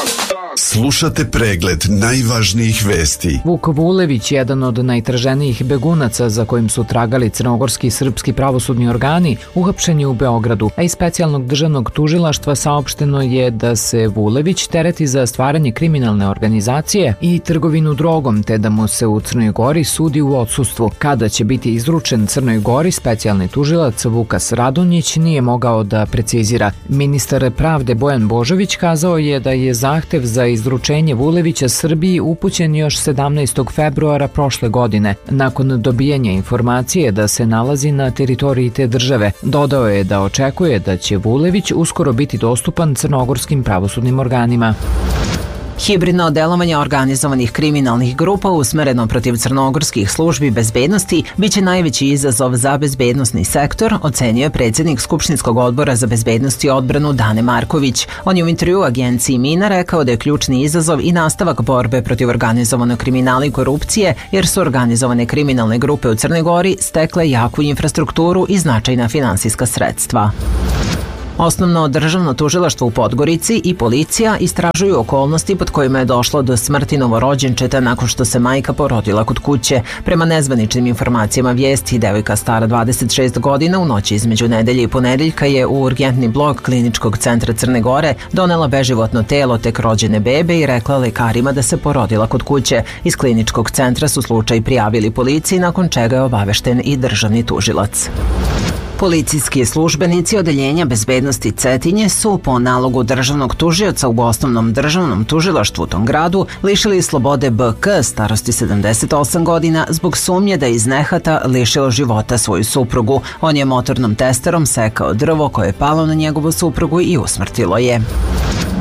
Slušate pregled najvažnijih vesti. Vuk Vulević, jedan od najtraženijih begunaca za kojim su tragali crnogorski i srpski pravosudni organi, uhapšen je u Beogradu, a iz specijalnog državnog tužilaštva saopšteno je da se Vulević tereti za stvaranje kriminalne organizacije i trgovinu drogom, te da mu se u Crnoj Gori sudi u odsustvu. Kada će biti izručen Crnoj Gori, specijalni tužilac Vukas Radonjić nije mogao da precizira. Ministar pravde Bojan Božović kazao je da je zahtev za izručenje Vulevića Srbiji upućen još 17. februara prošle godine, nakon dobijanja informacije da se nalazi na teritoriji te države. Dodao je da očekuje da će Vulević uskoro biti dostupan crnogorskim pravosudnim organima. Hibridno delovanje organizovanih kriminalnih grupa usmereno protiv crnogorskih službi bezbednosti biće najveći izazov za bezbednosni sektor, ocenio je predsjednik Skupštinskog odbora za bezbednost i odbranu Dane Marković. On je u intervjuu agenciji Mina rekao da je ključni izazov i nastavak borbe protiv organizovanog kriminala i korupcije, jer su organizovane kriminalne grupe u Crnoj Gori stekle jaku infrastrukturu i značajna finansijska sredstva. Osnovno državno tužilaštvo u Podgorici i policija istražuju okolnosti pod kojima je došlo do smrti novorođenčeta nakon što se majka porodila kod kuće. Prema nezvaničnim informacijama vijesti, devojka stara 26 godina u noći između nedelje i ponedeljka je u urgentni blok Kliničkog centra Crne Gore donela beživotno telo tek rođene bebe i rekla lekarima da se porodila kod kuće. Iz Kliničkog centra su slučaj prijavili policiji, nakon čega je obavešten i državni tužilac. Policijski službenici Odeljenja bezbednosti Cetinje su po nalogu državnog tužioca u Osnovnom državnom tužilaštvu u tom gradu lišili slobode BK starosti 78 godina zbog sumnje da je iz nehata lišilo života svoju suprugu. On je motornom testerom sekao drvo koje je palo na njegovu suprugu i usmrtilo je.